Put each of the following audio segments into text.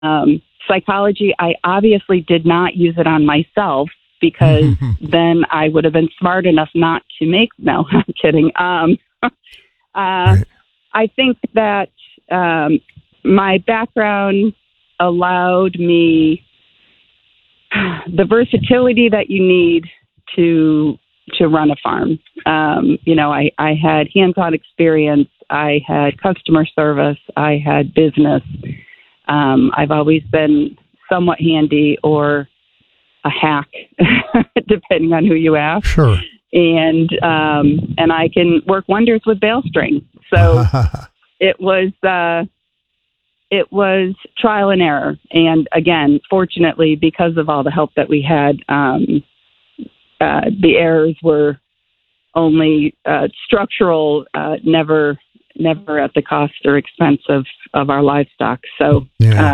Psychology, I obviously did not use it on myself because then I would have been smart enough not to make, no, I'm kidding. Right. I think that my background allowed me the versatility that you need to run a farm. I had hands-on experience. I had customer service. I had business. I've always been somewhat handy or a hack, depending on who you ask. Sure. And I can work wonders with bale string. So it was trial and error. And again, fortunately, because of all the help that we had, the errors were only structural, never at the cost or expense of our livestock. So,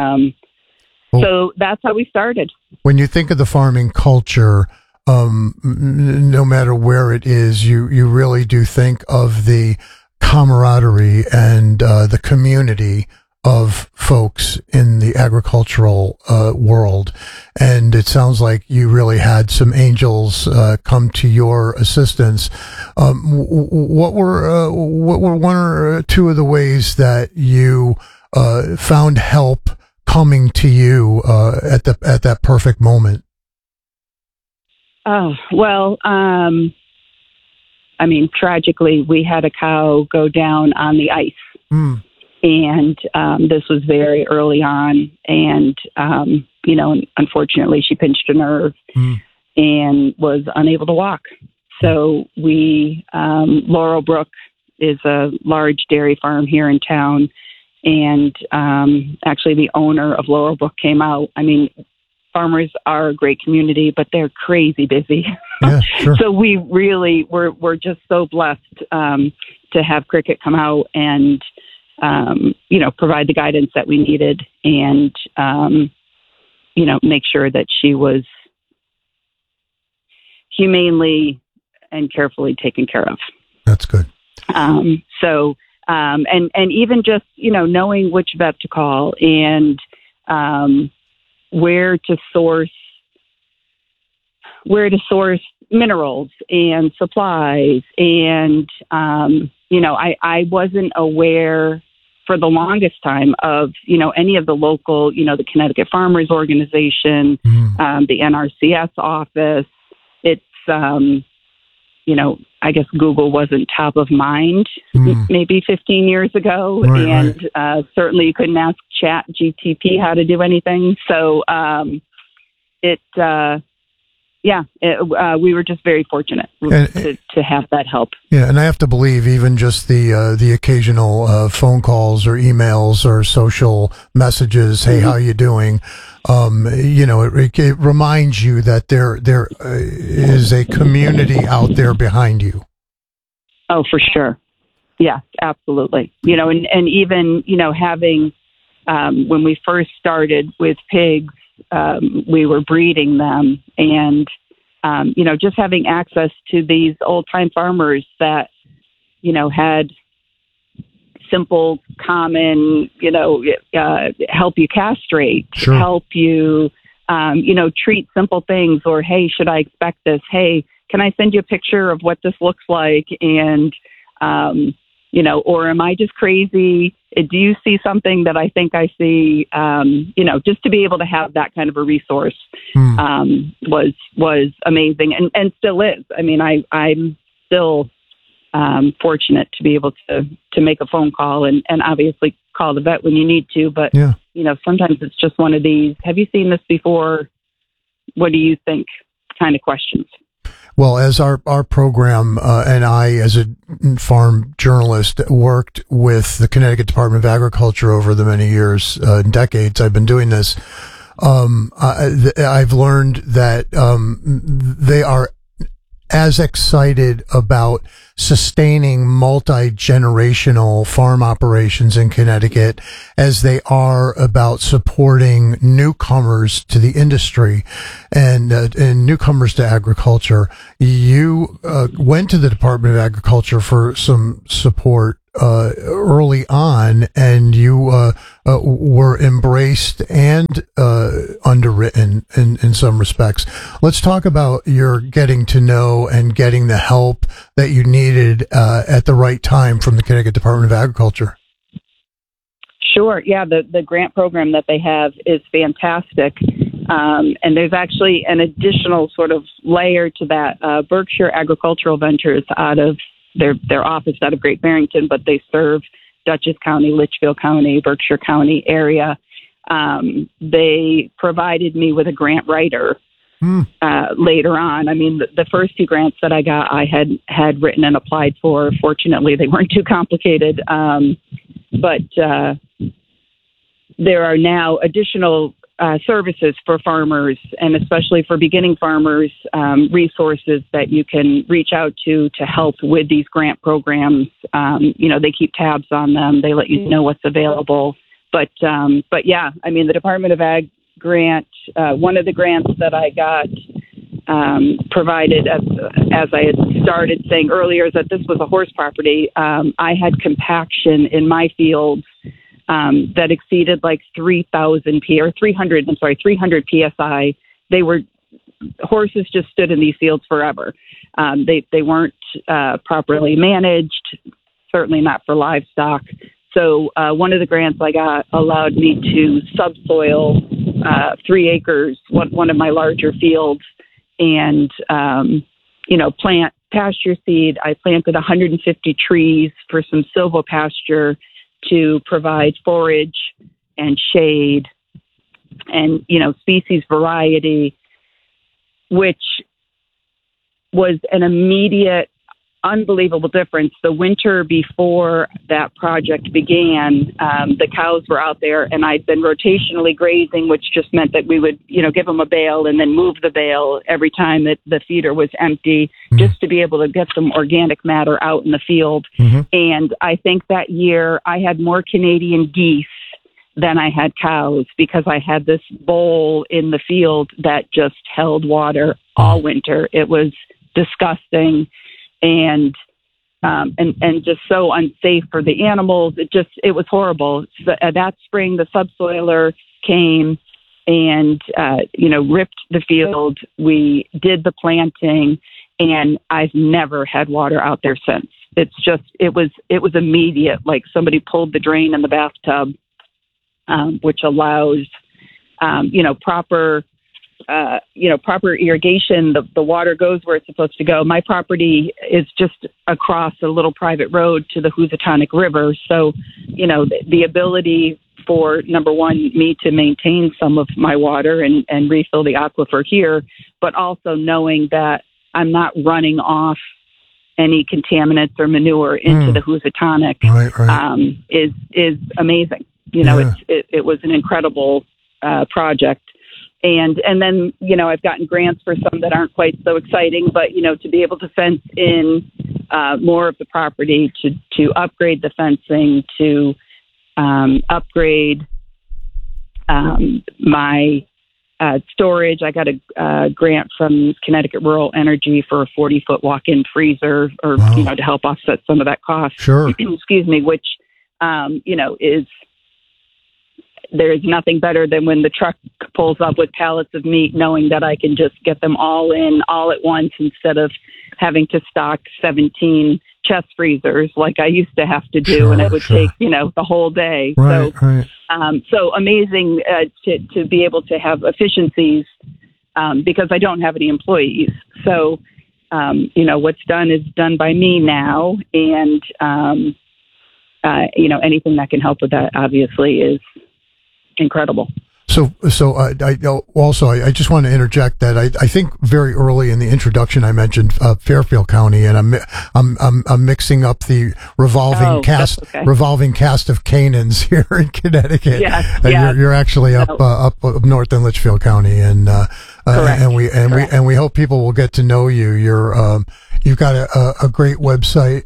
so that's how we started. When you think of the farming culture, no matter where it is, you really do think of the camaraderie and the community of folks in the agricultural world. And it sounds like you really had some angels come to your assistance. What were one or two of the ways that you found help coming to you at that perfect moment? Oh, well, tragically, we had a cow go down on the ice. Mm. And this was very early on. And, unfortunately, she pinched a nerve and was unable to walk. So Laurel Brook is a large dairy farm here in town. And actually, the owner of Laurel Brook came out. I mean, farmers are a great community, but they're crazy busy. Yeah, sure. So we really we're just so blessed to have Cricket come out and provide the guidance that we needed and make sure that she was humanely and carefully taken care of. That's good. And even just knowing which vet to call and where to source minerals and supplies. And, I wasn't aware for the longest time of, any of the local, the Connecticut Farmers Organization, the NRCS office. It's, I guess Google wasn't top of mind maybe 15 years ago. Right. Certainly you couldn't ask Chat GTP how to do anything. So we were just very fortunate to have that help. Yeah, and I have to believe even just the occasional phone calls or emails or social messages, hey, how you doing? It reminds you that there is a community out there behind you. Oh, for sure. Yeah, absolutely. And even, having, when we first started with pigs, we were breeding them and, just having access to these old time farmers that, had simple, common, help you castrate, sure. help you, treat simple things or, hey, should I expect this? Hey, can I send you a picture of what this looks like? And, or am I just crazy? Do you see something that I think I see? Just to be able to have that kind of a resource was amazing and still is. I mean, I'm still fortunate to be able to make a phone call and obviously call the vet when you need to. But, sometimes it's just one of these, have you seen this before? What do you think kind of questions? Well, as our program and I, as a farm journalist, worked with the Connecticut Department of Agriculture over the many years, decades I've been doing this, I've learned that they are as excited about sustaining multi-generational farm operations in Connecticut as they are about supporting newcomers to the industry and newcomers to agriculture. You went to the Department of Agriculture for some support early on, and you were embraced and underwritten in some respects. Let's talk about your getting to know and getting the help that you needed at the right time from the Connecticut Department of Agriculture. Sure. Yeah, the grant program that they have is fantastic. And there's actually an additional sort of layer to that. Berkshire Agricultural Ventures out of their office out of Great Barrington, but they serve Dutchess County, Litchfield County, Berkshire County area. They provided me with a grant writer later on. I mean, the first two grants that I got, I had written and applied for. Fortunately, they weren't too complicated. But there are now additional services for farmers, and especially for beginning farmers, resources that you can reach out to help with these grant programs. They keep tabs on them. They let you know what's available. But yeah, I mean, the Department of Ag grant, one of the grants that I got provided, as I had started saying earlier, is that this was a horse property. I had compaction in my fields that exceeded like 300 PSI. Horses just stood in these fields forever. They weren't properly managed, certainly not for livestock. So one of the grants I got allowed me to subsoil 3 acres, one of my larger fields, and plant pasture seed. I planted 150 trees for some silvopasture to provide forage and shade and, species variety, which was an immediate, unbelievable difference. The winter before that project began, the cows were out there, and I'd been rotationally grazing, which just meant that we would, give them a bale and then move the bale every time that the feeder was empty, just to be able to get some organic matter out in the field. And I think that year I had more Canadian geese than I had cows, because I had this bowl in the field that just held water all winter. It was disgusting. And just so unsafe for the animals. It was horrible. So, that spring, the subsoiler came and, ripped the field. We did the planting, and I've never had water out there since. It was immediate. Like somebody pulled the drain in the bathtub, which allows, proper irrigation. The water goes where it's supposed to go. My property is just across a little private road to the Housatonic River. So, the ability for, number one, me to maintain some of my water and refill the aquifer here, but also knowing that I'm not running off any contaminants or manure into the Housatonic, is amazing. It was an incredible project. And then, I've gotten grants for some that aren't quite so exciting, but, to be able to fence in more of the property, to upgrade the fencing, to upgrade my storage. I got a grant from Connecticut Rural Energy for a 40-foot walk-in freezer, or, to help offset some of that cost. Sure. Excuse me, which, there's nothing better than when the truck pulls up with pallets of meat, knowing that I can just get them all in all at once instead of having to stock 17 chest freezers like I used to have to do, and it would take, the whole day. So amazing to be able to have efficiencies because I don't have any employees. So, what's done is done by me now, and, anything that can help with that obviously is incredible. So I just want to interject that I think very early in the introduction I mentioned Fairfield County, and I'm mixing up the revolving cast of Canaans here in Connecticut. You're actually up north in Litchfield County, and we hope people will get to know you. You've got a great website,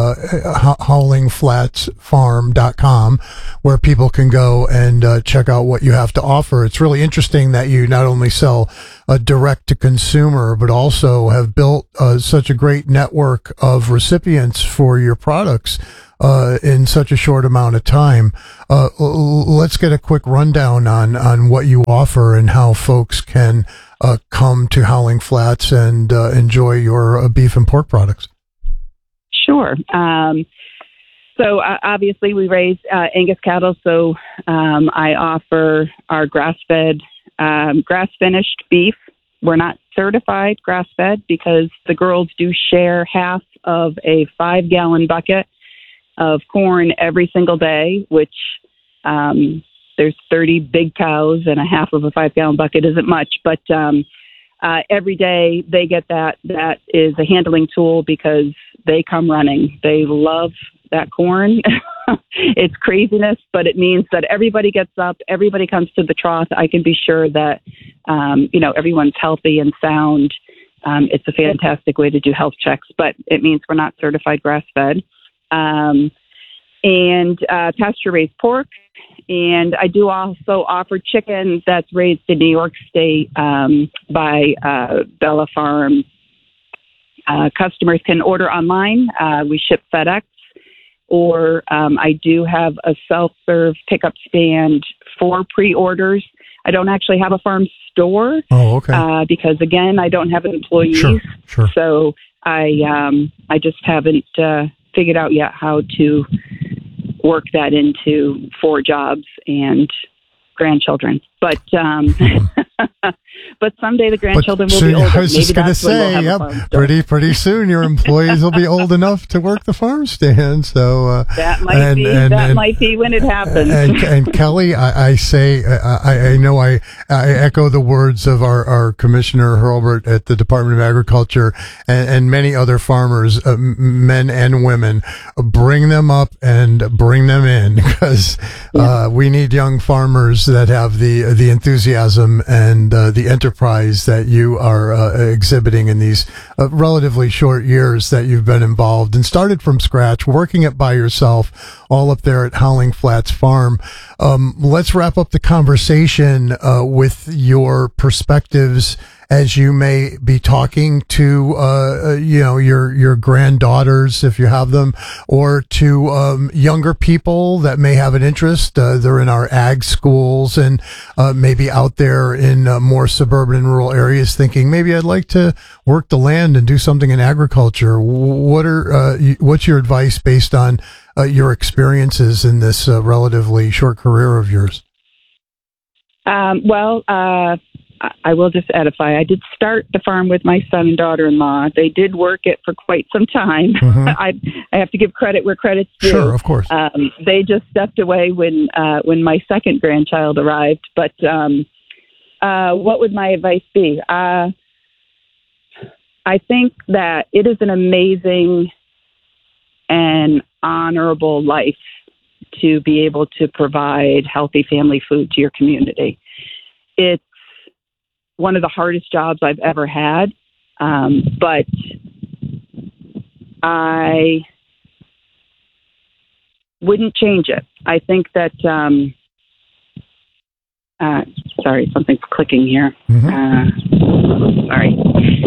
howlingflatsfarm.com, where people can go and check out what you have to offer. It's really interesting that you not only sell direct to consumer, but also have built such a great network of recipients for your products in such a short amount of time. Let's get a quick rundown on what you offer and how folks can come to Howling Flats and enjoy your beef and pork products. Sure. So obviously we raise Angus cattle, so I offer our grass-fed, grass-finished beef. We're not certified grass-fed because the girls do share half of a 5-gallon bucket of corn every single day, which there's 30 big cows and a half of a 5-gallon bucket isn't much, but every day they get that. That is a handling tool because they come running. They love that corn. It's craziness, but it means that everybody gets up, everybody comes to the trough. I can be sure that, everyone's healthy and sound. It's a fantastic way to do health checks, but it means we're not certified grass-fed. And pasture-raised pork. And I do also offer chicken that's raised in New York State by Bella Farm. Customers can order online. We ship FedEx. Or I do have a self-serve pickup stand for pre-orders. I don't actually have a farm store. Oh, okay. Because again, I don't have employees. Sure. So I just haven't figured out yet how to work that into 4 jobs and grandchildren. But but someday the grandchildren will be older. I was just going to say, pretty soon your employees will be old enough to work the farm stand. So that might be when it happens. And Kelly, I know I echo the words of our Commissioner Hurlbert at the Department of Agriculture and many other farmers, men and women. Bring them up and bring them in because we need young farmers that have the enthusiasm and the enterprise that you are exhibiting in these relatively short years that you've been involved and started from scratch, working it by yourself, all up there at Howling Flats Farm. Let's wrap up the conversation with your perspectives as you may be talking to your granddaughters, if you have them, or to younger people that may have an interest. They're in our ag schools and maybe out there in more suburban and rural areas thinking, maybe I'd like to work the land and do something in agriculture. What's your advice based on your experiences in this relatively short career of yours? I will just edify. I did start the farm with my son and daughter-in-law. They did work it for quite some time. Mm-hmm. I have to give credit where credit's due. Sure, of course. They just stepped away when my second grandchild arrived. But what would my advice be? I think that it is an amazing and honorable life to be able to provide healthy family food to your community. It's one of the hardest jobs I've ever had, but I wouldn't change it. I think that, sorry, something's clicking here. Mm-hmm. Sorry.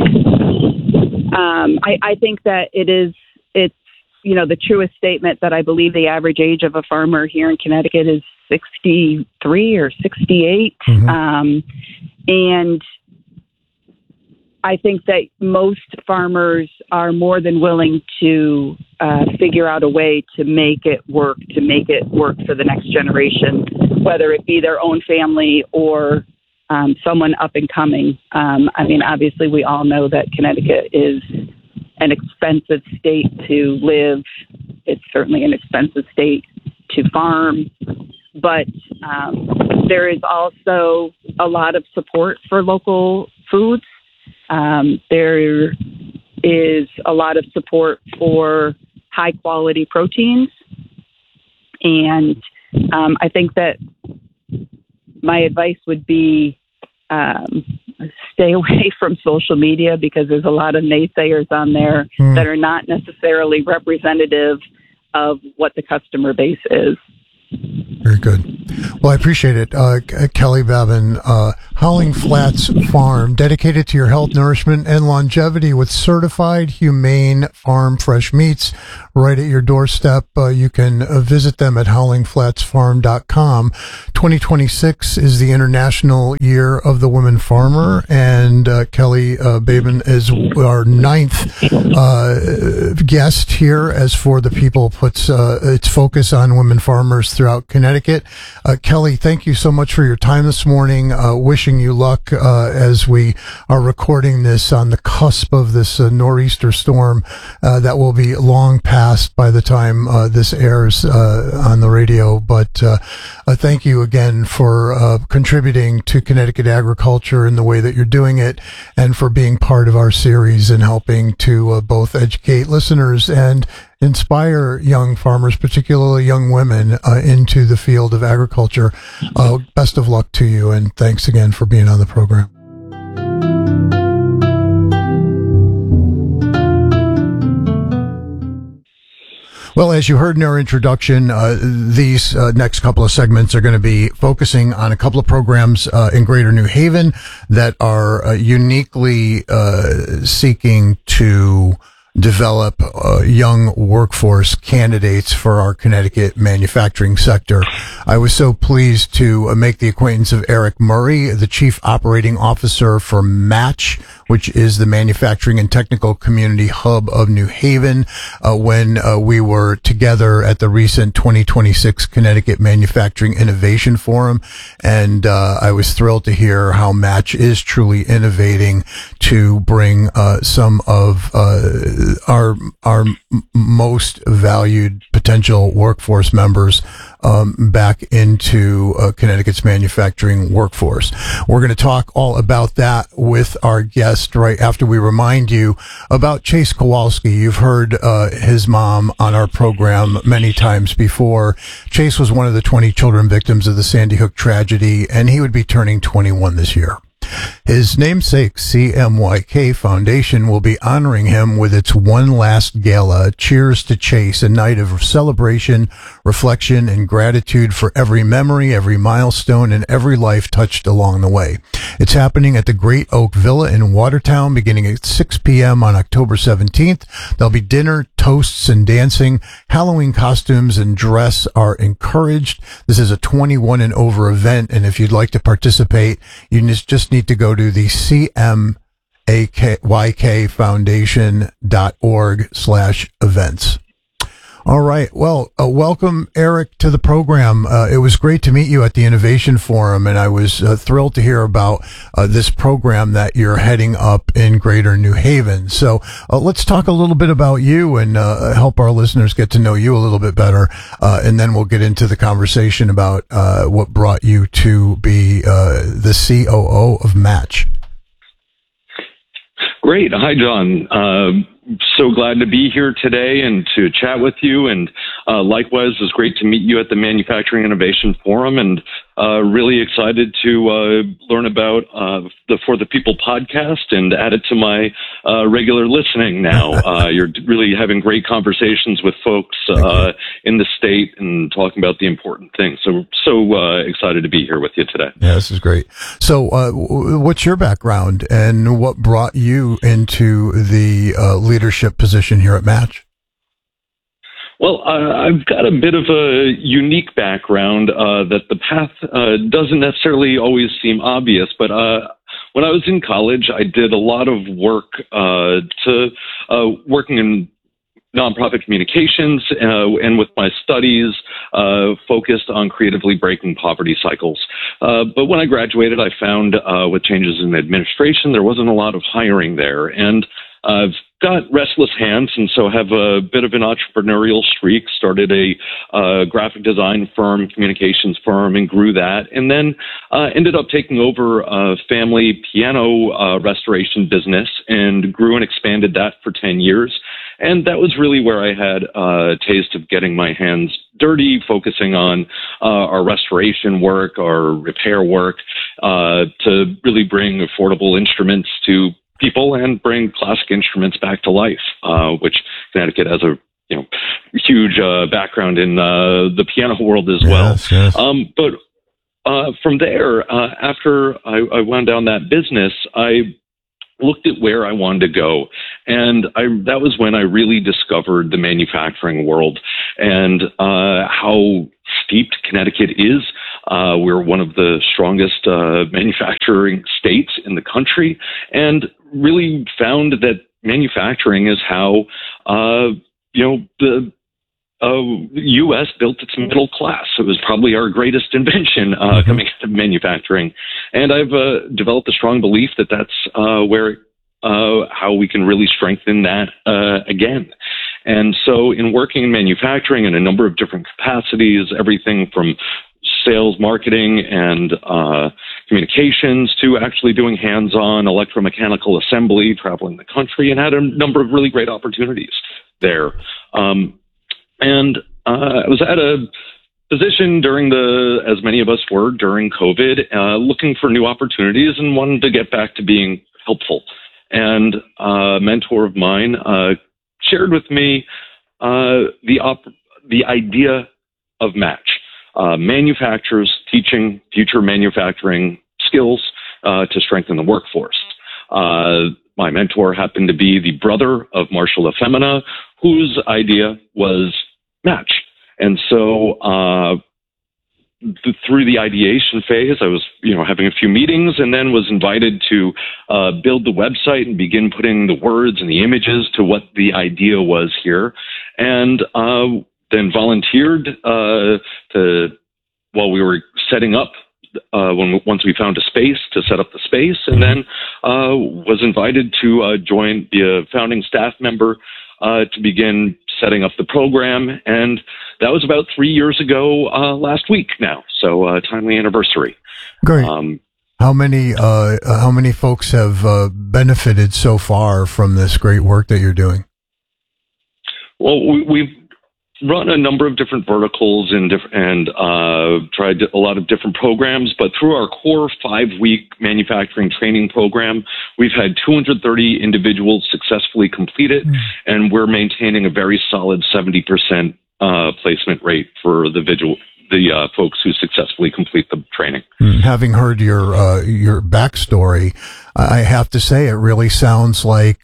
I think that it's the truest statement that I believe the average age of a farmer here in Connecticut is 63 or 68. Mm-hmm. And I think that most farmers are more than willing to figure out a way to make it work for the next generation, whether it be their own family or someone up and coming. Obviously, we all know that Connecticut is an expensive state to live. It's certainly an expensive state to farm. But there is also a lot of support for local foods. There is a lot of support for high quality proteins. And I think that my advice would be stay away from social media because there's a lot of naysayers on there that are not necessarily representative of what the customer base is. Very good. Well, I appreciate it. Kelly Babin, Howling Flats Farm, dedicated to your health, nourishment, and longevity with certified humane farm fresh meats right at your doorstep. You can visit them at howlingflatsfarm.com. 2026 is the International Year of the Women Farmer, and Kelly Babin is our 9th guest here, as For the People puts its focus on women farmers throughout Connecticut. Kelly, thank you so much for your time this morning. Wishing you luck as we are recording this on the cusp of this nor'easter storm that will be long past by the time this airs on the radio. But thank you again for contributing to Connecticut agriculture in the way that you're doing it, and for being part of our series and helping to both educate listeners and inspire young farmers, particularly young women, into the field of agriculture. Best of luck to you, and thanks again for being on the program. Well, as you heard in our introduction, these next couple of segments are going to be focusing on a couple of programs in Greater New Haven that are uniquely seeking to develop young workforce candidates for our Connecticut manufacturing sector. I was so pleased to make the acquaintance of Eric Murray, the Chief Operating Officer for Match, which is the manufacturing and technical community hub of New Haven, when we were together at the recent 2026 Connecticut Manufacturing Innovation Forum. And I was thrilled to hear how Match is truly innovating to bring some of our most valued potential workforce members back into Connecticut's manufacturing workforce. We're going to talk all about that with our guest right after we remind you about Chase Kowalski. You've heard his mom on our program many times before. Chase was one of the 20 children victims of the Sandy Hook tragedy, and he would be turning 21 this year. His namesake CMYK Foundation will be honoring him with its one last gala, Cheers to Chase, a night of celebration, reflection, and gratitude for every memory, every milestone, and every life touched along the way. It's happening at the Great Oak Villa in Watertown beginning at 6 p.m. on October 17th. There'll be dinner, toasts, and dancing. Halloween costumes and dress are encouraged. This is a 21 and over event, and if you'd like to participate, you just need to go to the cmykfoundation.org/events. All right. Well, welcome, Eric, to the program. It was great to meet you at the Innovation Forum, and I was thrilled to hear about this program that you're heading up in Greater New Haven. So let's talk a little bit about you and help our listeners get to know you a little bit better, and then we'll get into the conversation about what brought you to be the COO of Match. Great. Hi, John. So glad to be here today and to chat with you. And likewise, it was great to meet you at the Manufacturing Innovation Forum, and really excited to learn about the For the People podcast and add it to my regular listening now. You're really having great conversations with folks in the state and talking about the important things. So excited to be here with you today. Yeah, this is great. So what's your background and what brought you into the leadership position here at Match? Well, I've got a bit of a unique background that the path doesn't necessarily always seem obvious, but when I was in college, I did a lot of work working in nonprofit communications, and with my studies focused on creatively breaking poverty cycles. But when I graduated, I found with changes in administration, there wasn't a lot of hiring there. And I've got restless hands, and so have a bit of an entrepreneurial streak. Started a graphic design firm, communications firm, and grew that. And then ended up taking over a family piano restoration business and grew and expanded that for 10 years. And that was really where I had a taste of getting my hands dirty, focusing on our restoration work, our repair work, to really bring affordable instruments to people and bring classic instruments back to life, which Connecticut has a huge background in the piano world as well. Yes. But from there, after I wound down that business, I looked at where I wanted to go. And that was when I really discovered the manufacturing world and how steeped Connecticut is. We're one of the strongest manufacturing states in the country, and really found that manufacturing is how the U.S. built its middle class. It was probably our greatest invention coming out of manufacturing. And I've developed a strong belief that that's how we can really strengthen that again. And so in working in manufacturing in a number of different capacities, everything from sales, marketing, and communications to actually doing hands-on electromechanical assembly, traveling the country, and had a number of really great opportunities there. And I was at a position as many of us were during COVID, looking for new opportunities and wanted to get back to being helpful. And a mentor of mine shared with me the idea of Match, manufacturers teaching future manufacturing skills to strengthen the workforce. My mentor happened to be the brother of Marshall Effemina, whose idea was Match. And so through the ideation phase, I was having a few meetings, and then was invited to build the website and begin putting the words and the images to what the idea was here. And then volunteered while we were setting up, once we found a space, to set up the space, and then was invited to be a founding staff member to begin setting up the program. And that was about 3 years ago last week now. So timely anniversary. Great. How many folks have benefited so far from this great work that you're doing? Well, we've run a number of different verticals and tried a lot of different programs, but through our core 5-week manufacturing training program, we've had 230 individuals successfully complete it, and we're maintaining a very solid 70% placement rate for the folks who successfully complete the training. Having heard your backstory, I have to say it really sounds like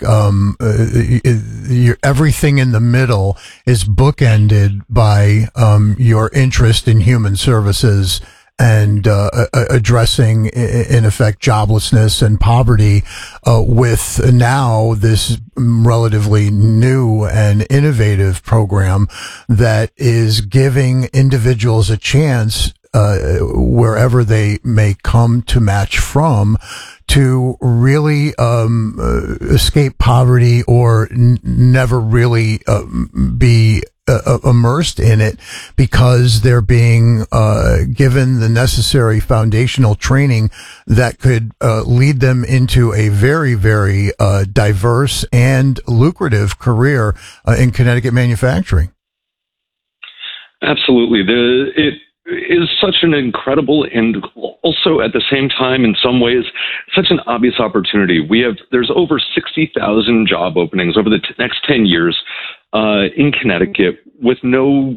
everything in the middle is bookended by your interest in human services and addressing, in effect, joblessness and poverty with now this relatively new and innovative program that is giving individuals a chance wherever they may come to Match from to really escape poverty or never really be immersed in it, because they're being given the necessary foundational training that could lead them into a very, very diverse and lucrative career in Connecticut manufacturing. Absolutely. It is such an incredible and also at the same time, in some ways, such an obvious opportunity. There's over 60,000 job openings over the next 10 years in Connecticut with no,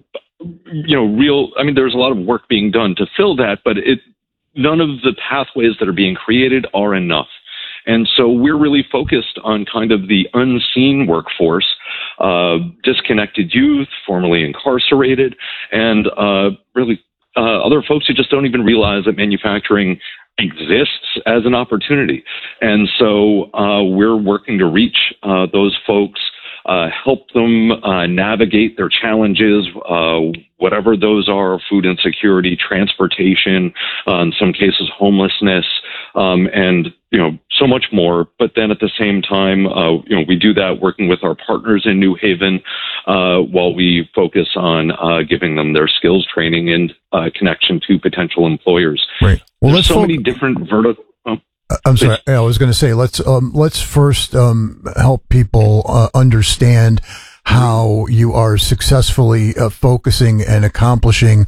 there's a lot of work being done to fill that, but none of the pathways that are being created are enough. And so we're really focused on kind of the unseen workforce, disconnected youth, formerly incarcerated, and really other folks who just don't even realize that manufacturing exists as an opportunity. And so we're working to reach those folks, help them navigate their challenges, whatever those are: food insecurity, transportation, in some cases homelessness, and so much more. But then at the same time, we do that working with our partners in New Haven while we focus on giving them their skills training and connection to potential employers. Right. Well, there's so many different verticals. I'm sorry. I was going to say, let's first help people understand how you are successfully focusing and accomplishing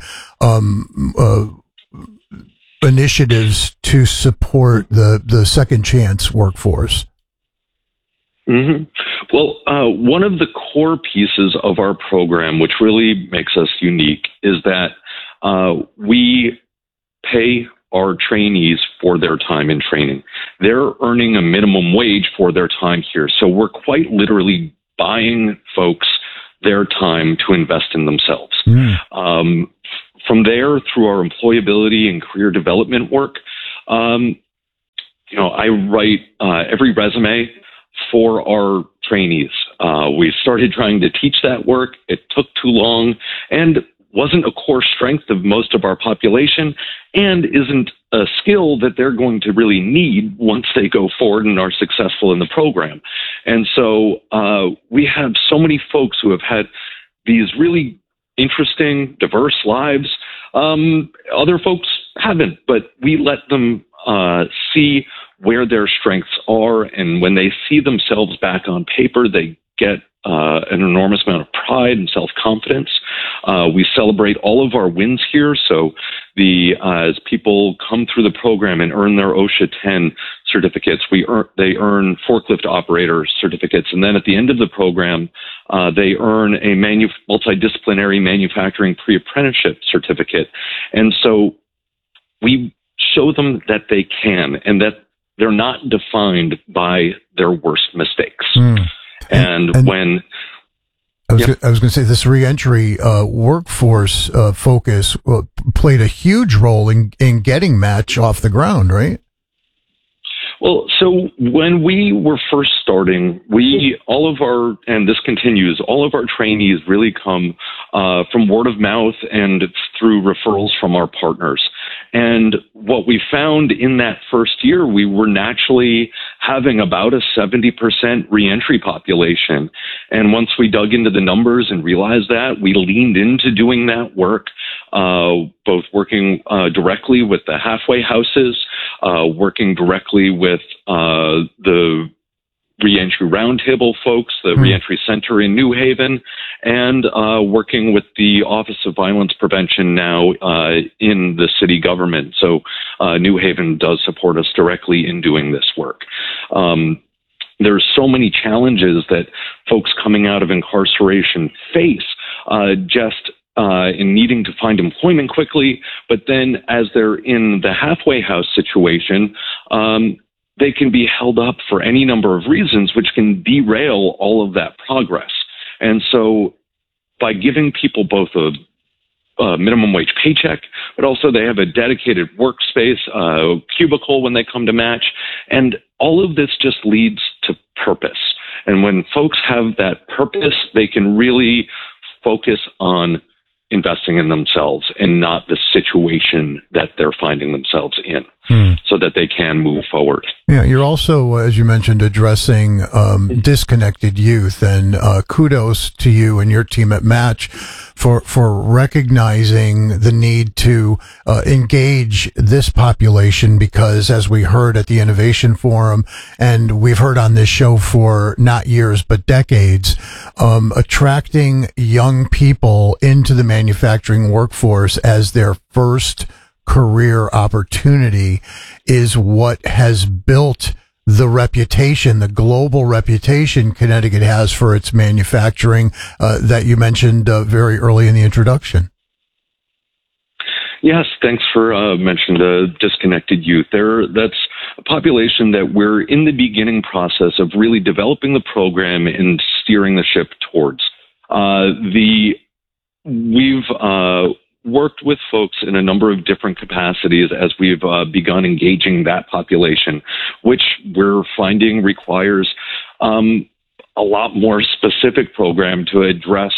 initiatives to support the second chance workforce. Mm-hmm. Well, one of the core pieces of our program, which really makes us unique, is that we pay our trainees for their time in training. They're earning a minimum wage for their time here. So we're quite literally buying folks their time to invest in themselves. From there, through our employability and career development work, I write every resume for our trainees. We started trying to teach that work. It took too long and wasn't a core strength of most of our population, and isn't a skill that they're going to really need once they go forward and are successful in the program. And so we have so many folks who have had these really interesting, diverse lives. Other folks haven't, but we let them see where their strengths are, and when they see themselves back on paper, they get an enormous amount of pride and self-confidence. We celebrate all of our wins here. So as people come through the program and earn their OSHA 10 certificates, they earn forklift operator certificates. And then at the end of the program, they earn a multidisciplinary manufacturing pre-apprenticeship certificate. And so we show them that they can, and that they're not defined by their worst mistakes. And when I was going to say, this reentry workforce focus played a huge role in getting Match off the ground, right? Well, so when we were first starting, and this continues, all of our trainees really come from word of mouth and through referrals from our partners. And what we found in that first year, we were naturally having about a 70% reentry population. And once we dug into the numbers and realized that, we leaned into doing that work, both working directly with the halfway houses, working directly with the Reentry Roundtable folks, the Reentry Center in New Haven, and working with the Office of Violence Prevention now in the city government. So New Haven does support us directly in doing this work. There's so many challenges that folks coming out of incarceration face, in needing to find employment quickly, but then as they're in the halfway house situation, they can be held up for any number of reasons, which can derail all of that progress. And so by giving people both a minimum wage paycheck, but also they have a dedicated workspace, cubicle when they come to Match, and all of this just leads to purpose. And when folks have that purpose, they can really focus on investing in themselves and not the situation that they're finding themselves in, so that they can move forward. Yeah, you're also, as you mentioned, addressing disconnected youth, and kudos to you and your team at Match for recognizing the need to engage this population, because as we heard at the Innovation Forum, and we've heard on this show for not years but decades, attracting young people into the manufacturing workforce as their first career opportunity is what has built the reputation, the global reputation Connecticut has for its manufacturing that you mentioned very early in the introduction. Yes, thanks for mentioning the disconnected youth. That's a population that we're in the beginning process of really developing the program and steering the ship towards. We've worked with folks in a number of different capacities as we've begun engaging that population, which we're finding requires a lot more specific program to address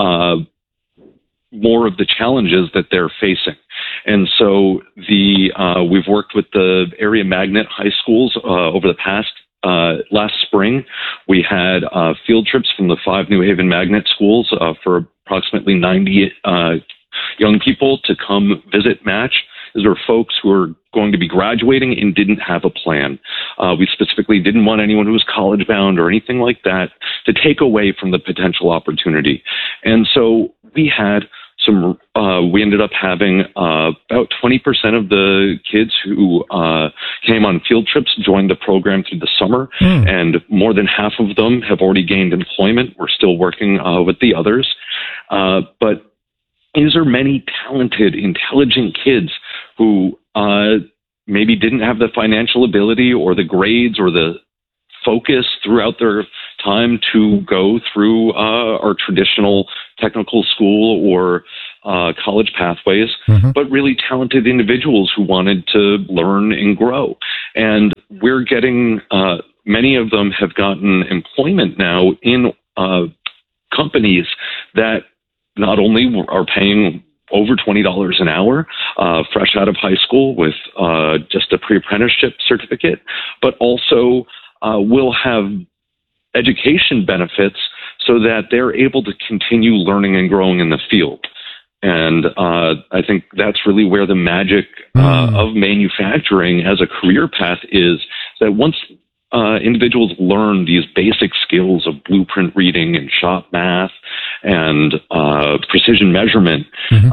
more of the challenges that they're facing. And so we've worked with the area magnet high schools over the past last spring. We had field trips from the 5 New Haven magnet schools for approximately 90 young people to come visit Match. These are folks who are going to be graduating and didn't have a plan. We specifically didn't want anyone who was college bound or anything like that to take away from the potential opportunity. And so we had we ended up having about 20% of the kids who came on field trips joined the program through the summer, and more than half of them have already gained employment. We're still working with the others. But these are many talented, intelligent kids who maybe didn't have the financial ability or the grades or the focus throughout their time to go through our traditional technical school or college pathways, but really talented individuals who wanted to learn and grow. And we're getting, many of them have gotten employment now in companies that not only are paying over $20 an hour, fresh out of high school with just a pre-apprenticeship certificate, but also will have education benefits so that they're able to continue learning and growing in the field. And I think that's really where the magic of manufacturing as a career path is, that once individuals learn these basic skills of blueprint reading and shop math and precision measurement,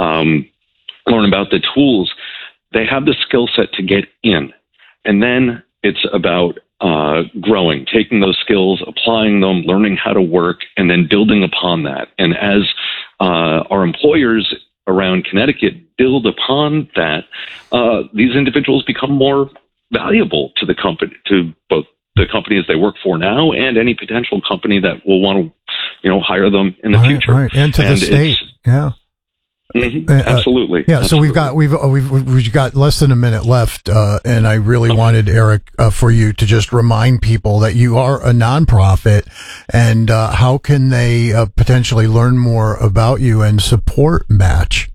learn about the tools, they have the skill set to get in. And then it's about growing, taking those skills, applying them, learning how to work, and then building upon that. And as our employers around Connecticut build upon that, these individuals become more valuable to the company, to both the companies they work for now and any potential company that will want to, hire them in the future. Right. And to the state. Yeah. Absolutely. Yeah. Absolutely. So we've got less than a minute left, and I really wanted, Eric, for you to just remind people that you are a nonprofit, and how can they potentially learn more about you and support Match?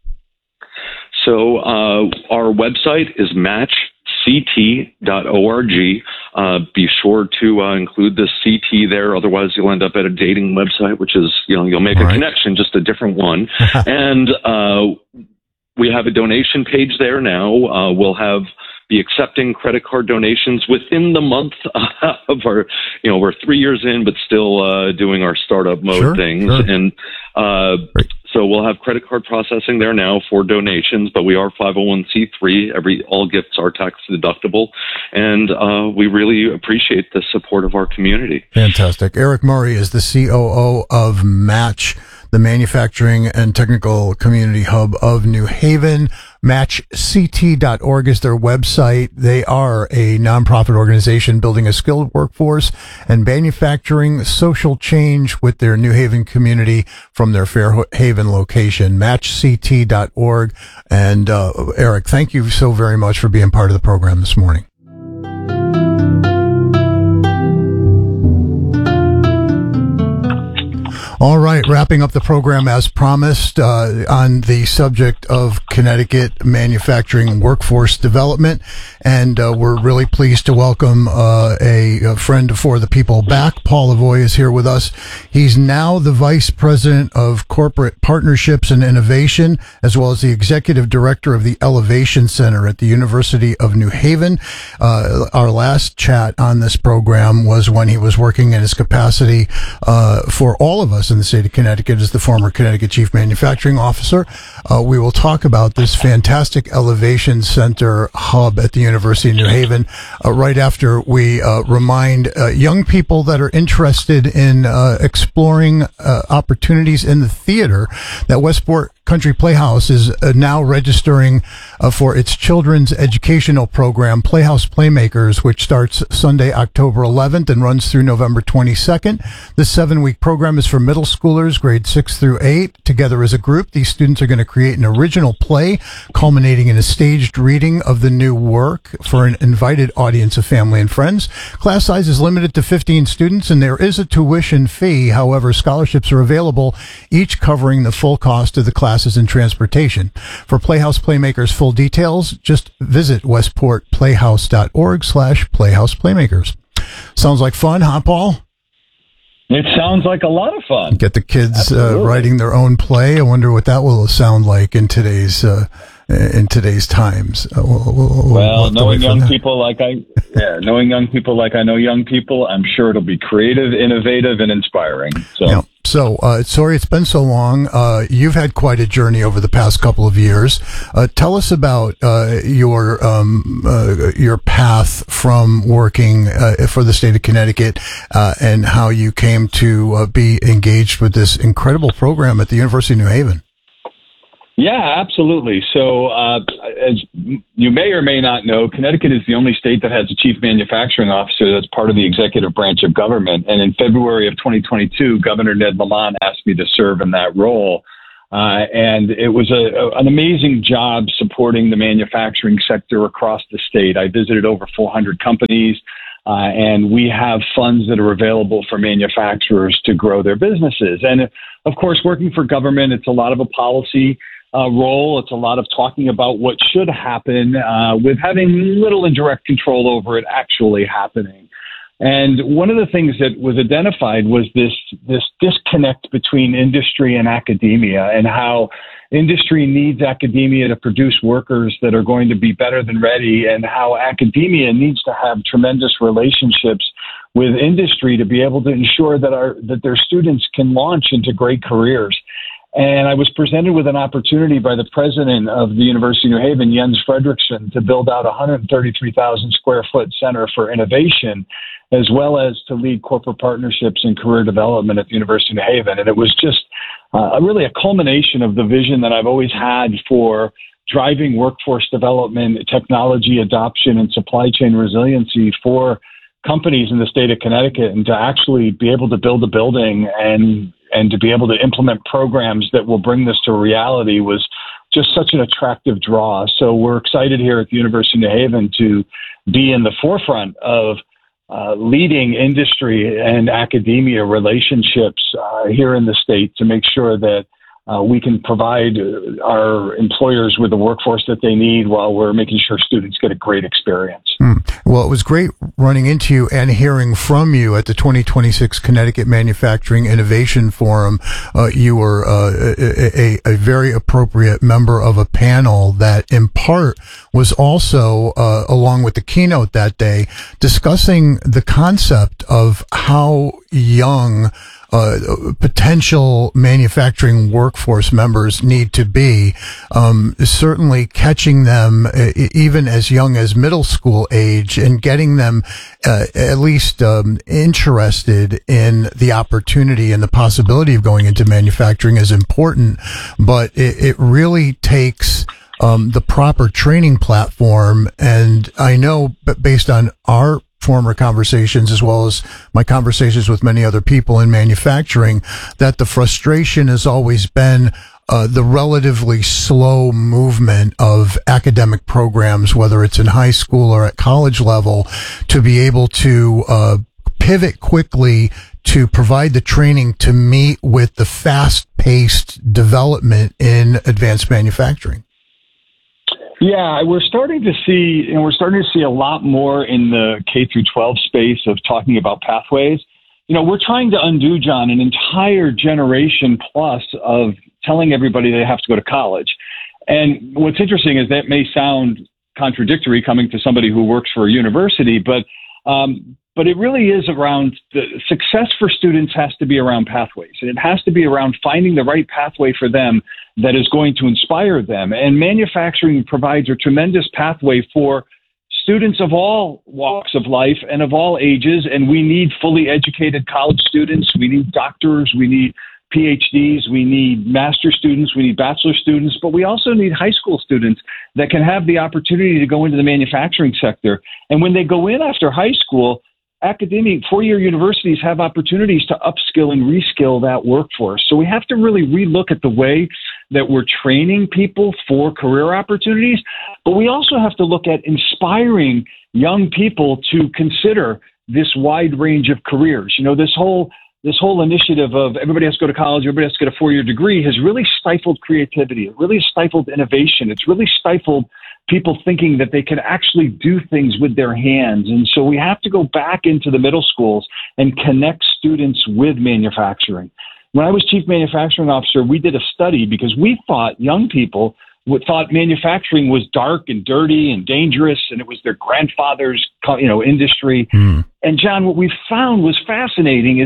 So our website is matchct.org. Be sure to include the CT there, otherwise you'll end up at a dating website, which is, you'll make a connection, just a different one. And we have a donation page there now. We'll be accepting credit card donations within the month of our, we're 3 years in, but still doing our startup mode things. Sure. And so we'll have credit card processing there now for donations, but we are 501c3. All gifts are tax deductible, and we really appreciate the support of our community. Fantastic. Eric Murray is the COO of Match, the manufacturing and technical community hub of New Haven. MatchCT.org is their website. They are a nonprofit organization building a skilled workforce and manufacturing social change with their New Haven community from their Fairhaven location. MatchCT.org. And Eric, thank you so very much for being part of the program this morning. All right, wrapping up the program as promised on the subject of Connecticut manufacturing workforce development. And we're really pleased to welcome a friend for the people back. Paul Lavoie is here with us. He's now the Vice President of Corporate Partnerships and Innovation, as well as the Executive Director of the Elevation Center at the University of New Haven. Our last chat on this program was when he was working in his capacity for all of us in the state of Connecticut as the former Connecticut Chief Manufacturing Officer. We will talk about this fantastic Elevation Center hub at the University of New Haven right after we remind young people that are interested in exploring opportunities in the theater that Westport Country Playhouse is now registering for its children's educational program, Playhouse Playmakers, which starts Sunday, October 11th and runs through November 22nd. This 7-week program is for middle schoolers, grades 6 through 8. Together as a group, these students are going to create an original play, culminating in a staged reading of the new work for an invited audience of family and friends. Class size is limited to 15 students, and there is a tuition fee. However, scholarships are available, each covering the full cost of the classes and transportation. For Playhouse Playmakers full details, just visit westportplayhouse.org/Playhouse Playmakers. Sounds like fun, huh, Paul? It sounds like a lot of fun. Get the kids writing their own play. I wonder what that will sound like in today's times. Well, knowing young people like I know young people, I'm sure it'll be creative, innovative, and inspiring. So. Yeah. So, sorry it's been so long. You've had quite a journey over the past couple of years. Tell us about your path from working for the state of Connecticut and how you came to be engaged with this incredible program at the University of New Haven. Yeah, absolutely. So, as you may or may not know, Connecticut is the only state that has a chief manufacturing officer that's part of the executive branch of government. And in February of 2022, Governor Ned Lamont asked me to serve in that role. And it was an amazing job supporting the manufacturing sector across the state. I visited over 400 companies, and we have funds that are available for manufacturers to grow their businesses. And of course, working for government, it's a lot of a policy role. It's a lot of talking about what should happen with having little indirect control over it actually happening. And one of the things that was identified was this disconnect between industry and academia, and how industry needs academia to produce workers that are going to be better than ready, and how academia needs to have tremendous relationships with industry to be able to ensure that their students can launch into great careers. And I was presented with an opportunity by the president of the University of New Haven, Jens Fredriksson, to build out a 133,000 square foot center for innovation, as well as to lead corporate partnerships and career development at the University of New Haven. And it was just really a culmination of the vision that I've always had for driving workforce development, technology adoption, and supply chain resiliency for companies in the state of Connecticut, and to actually be able to build a building and to be able to implement programs that will bring this to reality was just such an attractive draw. So we're excited here at the University of New Haven to be in the forefront of leading industry and academia relationships here in the state to make sure that we can provide our employers with the workforce that they need while we're making sure students get a great experience. Well, it was great running into you and hearing from you at the 2026 Connecticut Manufacturing Innovation Forum. You were a very appropriate member of a panel that in part was also, along with the keynote that day, discussing the concept of how young potential manufacturing workforce members need to be, certainly catching them even as young as middle school age and getting them at least interested in the opportunity and the possibility of going into manufacturing is important, but it really takes the proper training platform. And I know, based on our former conversations, as well as my conversations with many other people in manufacturing, that the frustration has always been the relatively slow movement of academic programs, whether it's in high school or at college level, to be able to pivot quickly to provide the training to meet with the fast-paced development in advanced manufacturing. Yeah, we're starting to see a lot more in the K through 12 space of talking about pathways. We're trying to undo, John, an entire generation plus of telling everybody they have to go to college. And what's interesting is that may sound contradictory coming to somebody who works for a university, but it really is around the success for students has to be around pathways, and it has to be around finding the right pathway for them that is going to inspire them. And manufacturing provides a tremendous pathway for students of all walks of life and of all ages. And we need fully educated college students. We need doctors. We need PhDs. We need master students. We need bachelor students. But we also need high school students that can have the opportunity to go into the manufacturing sector. And when they go in after high school, academic four-year universities have opportunities to upskill and reskill that workforce. So we have to really relook at the way that we're training people for career opportunities, but we also have to look at inspiring young people to consider this wide range of careers. This whole initiative of everybody has to go to college, everybody has to get a four-year degree has really stifled creativity. It really stifled innovation. It's really stifled people thinking that they can actually do things with their hands. And so we have to go back into the middle schools and connect students with manufacturing. When I was chief manufacturing officer, we did a study because we thought young people thought manufacturing was dark and dirty and dangerous, and it was their grandfather's, industry. And John, what we found was fascinating is that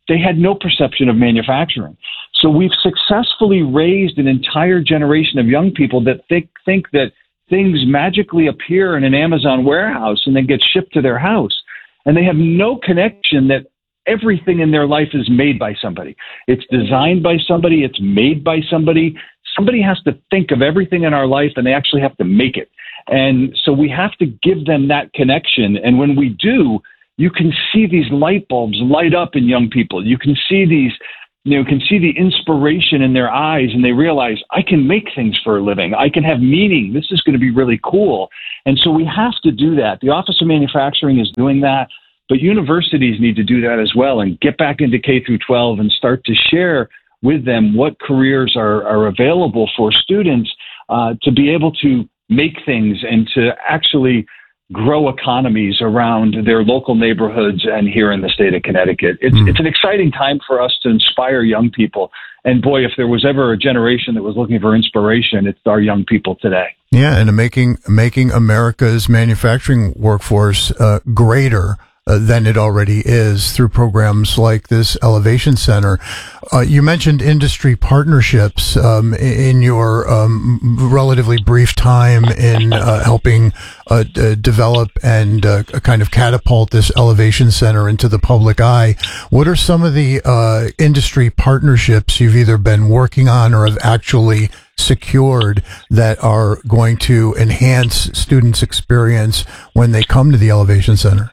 they had no perception of manufacturing. So we've successfully raised an entire generation of young people that think that things magically appear in an Amazon warehouse and then get shipped to their house. And they have no connection that everything in their life is made by somebody. It's designed by somebody. It's made by somebody. Somebody has to think of everything in our life, and they actually have to make it. And so we have to give them that connection. And when we do, you can see these light bulbs light up in young people. You can see these, can see the inspiration in their eyes, and they realize, I can make things for a living. I can have meaning. This is going to be really cool. And so we have to do that. The Office of Manufacturing is doing that, but universities need to do that as well and get back into K through 12 and start to share with them what careers are available for students to be able to make things and to actually grow economies around their local neighborhoods and here in the state of Connecticut. It's an exciting time for us to inspire young people. And boy, if there was ever a generation that was looking for inspiration, it's our young people today. Yeah, and making America's manufacturing workforce greater than it already is through programs like this Elevation Center. You mentioned industry partnerships in your relatively brief time in helping develop and kind of catapult this Elevation Center into the public eye. What are some of the industry partnerships you've either been working on or have actually secured that are going to enhance students' experience when they come to the Elevation Center?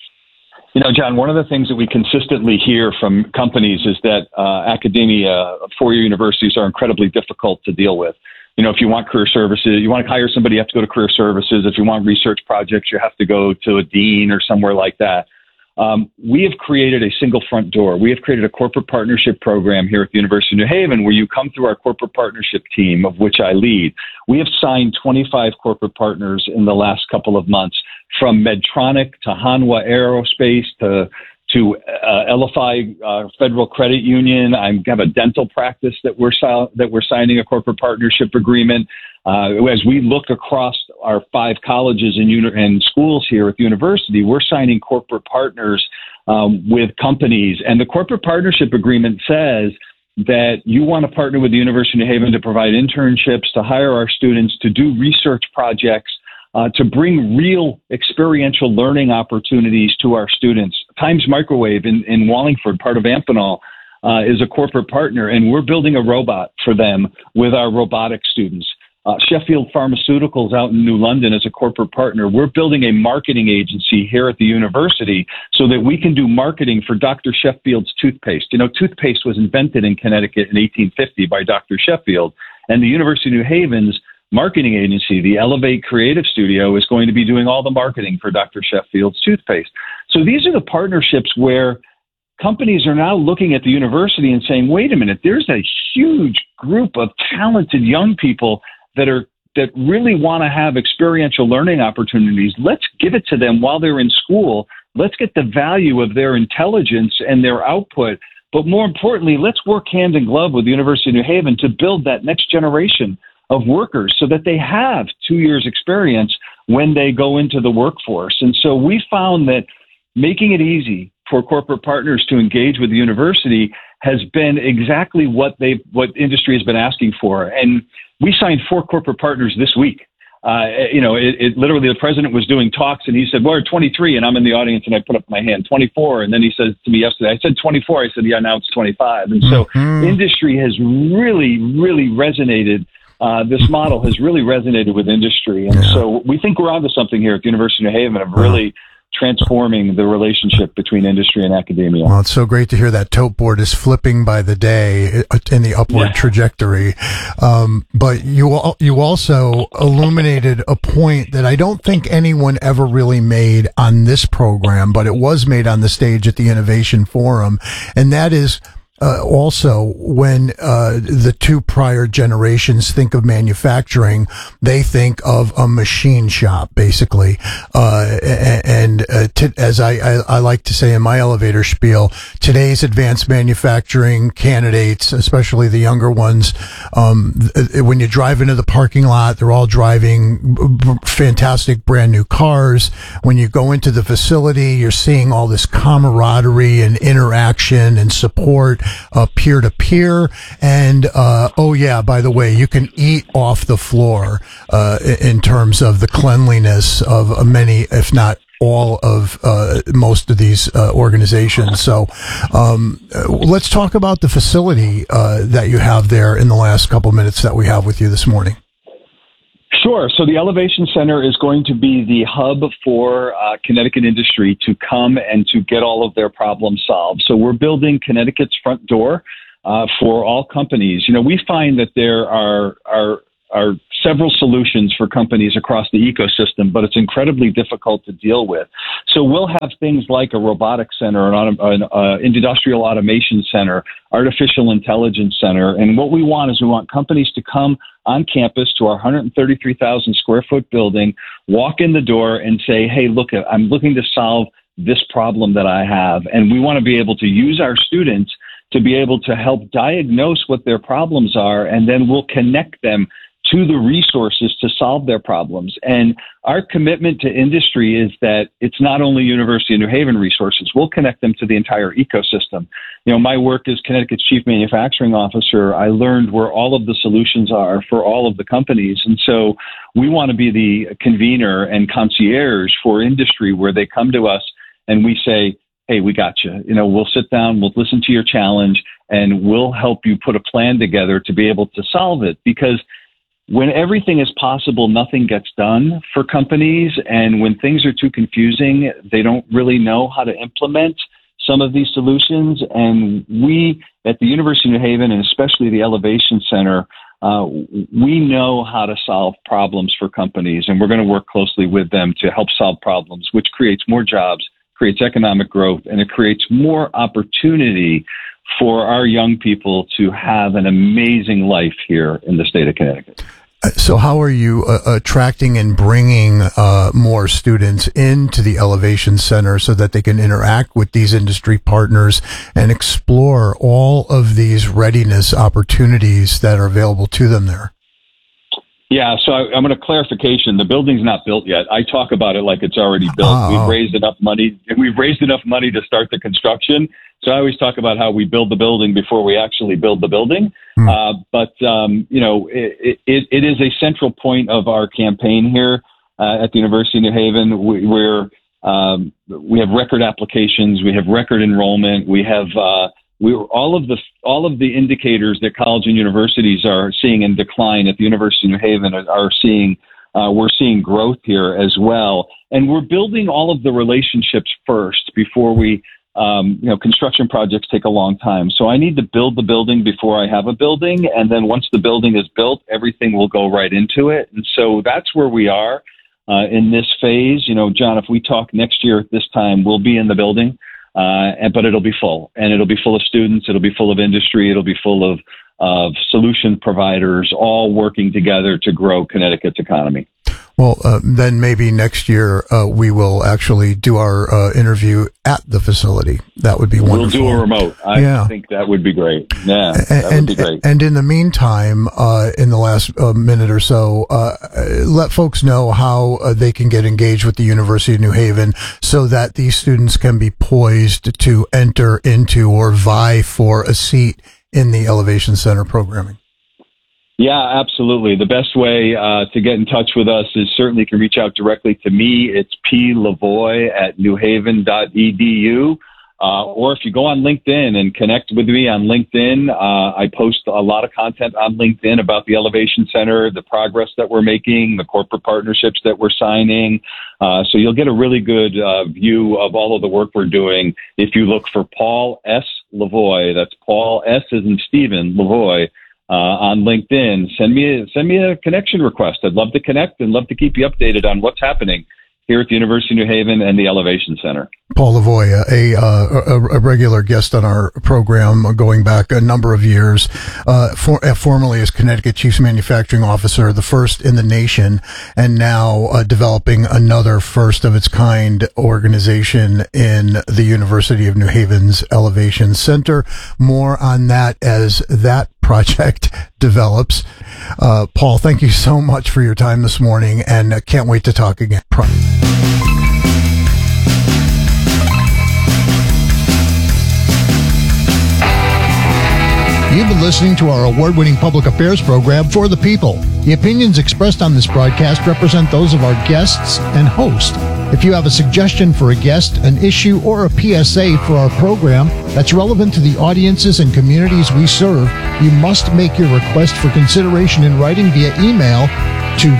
John, one of the things that we consistently hear from companies is that academia, four-year universities are incredibly difficult to deal with. If you want career services, you want to hire somebody, you have to go to career services. If you want research projects, you have to go to a dean or somewhere like that. We have created a single front door. We have created a corporate partnership program here at the University of New Haven where you come through our corporate partnership team, of which I lead. We have signed 25 corporate partners in the last couple of months, from Medtronic to Hanwha Aerospace to LFI Federal Credit Union. I have a dental practice that we're signing a corporate partnership agreement. As we look across our 5 colleges and schools here at the university, we're signing corporate partners with companies. And the corporate partnership agreement says that you want to partner with the University of New Haven to provide internships, to hire our students, to do research projects, to bring real experiential learning opportunities to our students. Times Microwave in Wallingford, part of Amphenol, is a corporate partner, and we're building a robot for them with our robotics students. Sheffield Pharmaceuticals out in New London is a corporate partner. We're building a marketing agency here at the university so that we can do marketing for Dr. Sheffield's toothpaste. Toothpaste was invented in Connecticut in 1850 by Dr. Sheffield, and the University of New Haven's marketing agency, the Elevate Creative Studio, is going to be doing all the marketing for Dr. Sheffield's toothpaste. So these are the partnerships where companies are now looking at the university and saying, wait a minute, there's a huge group of talented young people that really want to have experiential learning opportunities. Let's give it to them while they're in school. Let's get the value of their intelligence and their output. But more importantly, let's work hand in glove with the University of New Haven to build that next generation of workers so that they have 2 years experience when they go into the workforce. And so we found that making it easy for corporate partners to engage with the university has been exactly what industry has been asking for. And we signed 4 corporate partners this week. It literally, the president was doing talks and he said, well, we're 23. And I'm in the audience and I put up my hand, 24. And then he says to me yesterday, I said 24. I said, yeah, now it's 25. And so industry has really, really resonated. This model has really resonated with industry. And so we think we're onto something here at the University of New Haven of really transforming the relationship between industry and academia. Well, it's so great to hear that tote board is flipping by the day in the upward trajectory. But you also illuminated a point that I don't think anyone ever really made on this program, but it was made on the stage at the Innovation Forum. And that is, also, when the two prior generations think of manufacturing, they think of a machine shop, basically. As I like to say in my elevator spiel, today's advanced manufacturing candidates, especially the younger ones, when you drive into the parking lot, they're all driving fantastic brand new cars. When you go into the facility, you're seeing all this camaraderie and interaction and support, peer to peer. And, oh yeah, by the way, you can eat off the floor, in terms of the cleanliness of many, if not all of most of these organizations. So let's talk about the facility that you have there in the last couple minutes that we have with you this morning. Sure. So the Elevation Center is going to be the hub for Connecticut industry to come and to get all of their problems solved. So we're building Connecticut's front door for all companies. You know, we find that there are several solutions for companies across the ecosystem, but it's incredibly difficult to deal with. So we'll have things like a robotics center, an industrial automation center, artificial intelligence center. And what we want is we want companies to come on campus to our 133,000 square foot building, walk in the door and say, hey, look, I'm looking to solve this problem that I have. And we want to be able to use our students to be able to help diagnose what their problems are, and then we'll connect them to the resources to solve their problems. And our commitment to industry is that it's not only University of New Haven resources. We'll connect them to the entire ecosystem. You know, my work as Connecticut's Chief Manufacturing Officer, I learned where all of the solutions are for all of the companies. And so we want to be the convener and concierge for industry, where they come to us and we say, hey, we got you. You know, we'll sit down, we'll listen to your challenge, and we'll help you put a plan together to be able to solve it. Because when everything is possible, nothing gets done for companies. And when things are too confusing, they don't really know how to implement some of these solutions. And we at the University of New Haven, and especially the Elevation Center, we know how to solve problems for companies. And we're going to work closely with them to help solve problems, which creates more jobs, creates economic growth, and it creates more opportunity for our young people to have an amazing life here in the state of Connecticut. So how are you attracting and bringing more students into the Elevation Center so that they can interact with these industry partners and explore all of these readiness opportunities that are available to them there? Yeah, so I'm going to clarification. The building's not built yet. I talk about it like it's already built. We've raised enough money, and we've raised enough money to start the construction. So I always talk about how we build the building before we actually build the building. But you know, it is a central point of our campaign here at the University of New Haven. We have record applications, we have record enrollment, we have all of the indicators that college and universities are seeing in decline at the University of New Haven are seeing. We're seeing growth here as well, and we're building all of the relationships first before we. Construction projects take a long time. So I need to build the building before I have a building. And then once the building is built, everything will go right into it. And so that's where we are in this phase. You know, John, if we talk next year at this time, we'll be in the building, but it'll be full. And it'll be full of students. It'll be full of industry. It'll be full of solution providers all working together to grow Connecticut's economy. Well, then maybe next year we will actually do our interview at the facility. That would be wonderful. We'll do a remote. I think that would be great. Yeah, that would be great. And in the meantime, in the last minute or so, let folks know how they can get engaged with the University of New Haven so that these students can be poised to enter into or vie for a seat in the Elevation Center programming. Yeah, absolutely. The best way to get in touch with us is certainly you can reach out directly to me. It's plavoy@newhaven.edu. Or if you go on LinkedIn and connect with me on LinkedIn, I post a lot of content on LinkedIn about the Elevation Center, the progress that we're making, the corporate partnerships that we're signing. So you'll get a really good view of all of the work we're doing if you look for Paul S. Lavoie. That's Paul S. as in Stephen, Lavoie. On LinkedIn, send me a connection request. I'd love to connect and love to keep you updated on what's happening here at the University of New Haven and the Elevation Center. Paul Lavoie, a regular guest on our program going back a number of years, formerly as Connecticut Chief Manufacturing Officer, the first in the nation, and now developing another first-of-its-kind organization in the University of New Haven's Elevation Center. More on that as that project develops. Paul, thank you so much for your time this morning, and can't wait to talk again. You've been listening to our award-winning public affairs program, For the People. The opinions expressed on this broadcast represent those of our guests and host. If you have a suggestion for a guest, an issue, or a PSA for our program that's relevant to the audiences and communities we serve, you must make your request for consideration in writing via email to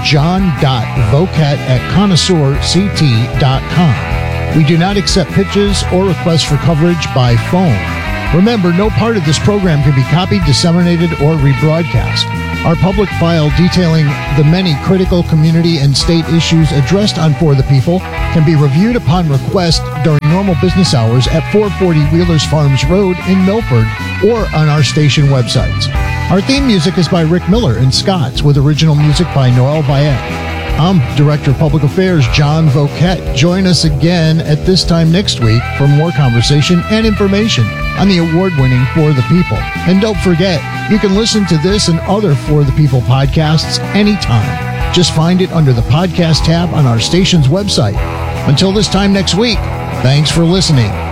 john.vocat@connoisseurct.com. We do not accept pitches or requests for coverage by phone. Remember, no part of this program can be copied, disseminated, or rebroadcast. Our public file detailing the many critical community and state issues addressed on For the People can be reviewed upon request during normal business hours at 440 Wheelers Farms Road in Milford or on our station websites. Our theme music is by Rick Miller in Scots, with original music by Noel Bayek. I'm Director of Public Affairs, John Vocat. Join us again at this time next week for more conversation and information on the award-winning For the People. And don't forget, you can listen to this and other For the People podcasts anytime. Just find it under the podcast tab on our station's website. Until this time next week, thanks for listening.